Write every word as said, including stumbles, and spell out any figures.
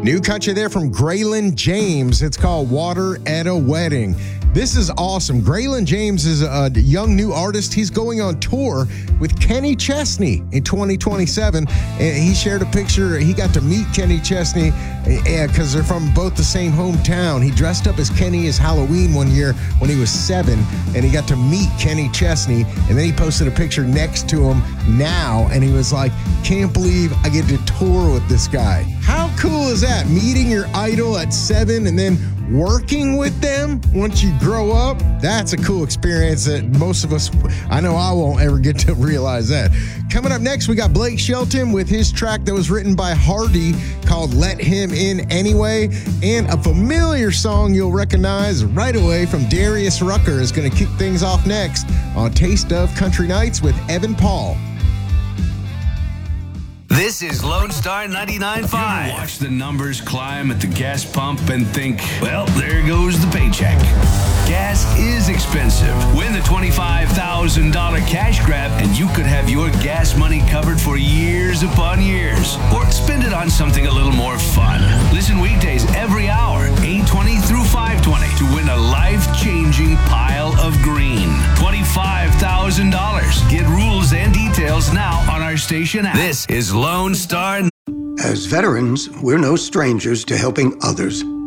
New country there from Graylin James. It's called Water at a Wedding. This is awesome. Graylin James is a young new artist. He's going on tour with Kenny Chesney in twenty twenty-seven. And he shared a picture. He got to meet Kenny Chesney because they're from both the same hometown. He dressed up as Kenny as Halloween one year when he was seven, and he got to meet Kenny Chesney. And then he posted a picture next to him now, and he was like, can't believe I get to tour with this guy. How cool is that? Meeting your idol at seven and then working with them once you grow up. That's a cool experience that most of us, I know I won't ever get to realize that. Coming up next, we got Blake Shelton with his track that was written by Hardy called Let Him In Anyway, and a familiar song you'll recognize right away from Darius Rucker is going to kick things off next on Taste of Country Nights with Evan Paul. This is Lone Star ninety-nine point five. You watch the numbers climb at the gas pump and think, well, there goes the paycheck. Gas is expensive. Win the twenty-five thousand dollars cash grab and you could have your gas money covered for years upon years. Or spend it on something a little more fun. Listen weekdays every hour, eight twenty through five twenty, to win a life-changing pile of green. twenty-five thousand dollars. Get rules and details now on our station app. This is Lone Star. As veterans, we're no strangers to helping others.